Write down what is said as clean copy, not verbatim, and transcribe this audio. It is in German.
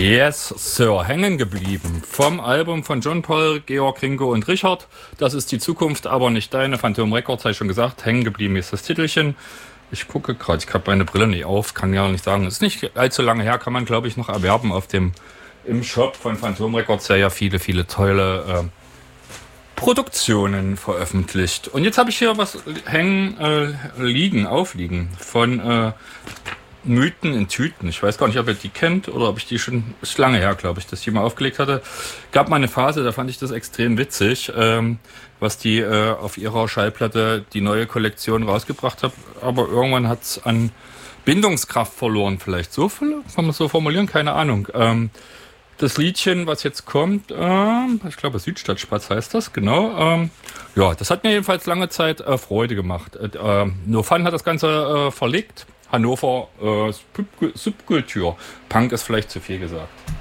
Yes, Sir, hängen geblieben. Vom Album von John Paul, Georg, Ringo und Richard. Das ist die Zukunft, aber nicht deine. Phantom Records, habe ich schon gesagt. Hängen geblieben ist das Titelchen. Ich gucke gerade, ich habe meine Brille nicht auf, kann ja nicht sagen. Ist nicht allzu lange her, kann man glaube ich noch erwerben im Shop von Phantom Records, der ja viele tolle Produktionen veröffentlicht. Und jetzt habe ich hier was aufliegen von Mythen in Tüten. Ich weiß gar nicht, ob ihr die kennt oder ob ich die schon, ist lange her, glaube ich, dass ich die mal aufgelegt hatte. Gab mal eine Phase, da fand ich das extrem witzig, was die auf ihrer Schallplatte die neue Kollektion rausgebracht hat. Aber irgendwann hat es an Bindungskraft verloren, vielleicht. So kann man es so formulieren, keine Ahnung. Das Liedchen, was jetzt kommt, ich glaube Südstadtspatz heißt das, genau. Ja, das hat mir jedenfalls lange Zeit Freude gemacht. No Fun hat das Ganze verlegt. Hannover Subkultur. Punk ist vielleicht zu viel gesagt.